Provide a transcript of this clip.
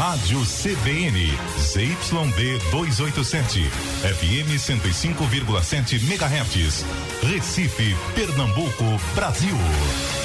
Rádio CBN, ZYD 287, FM 105,7 MHz, Recife, Pernambuco, Brasil.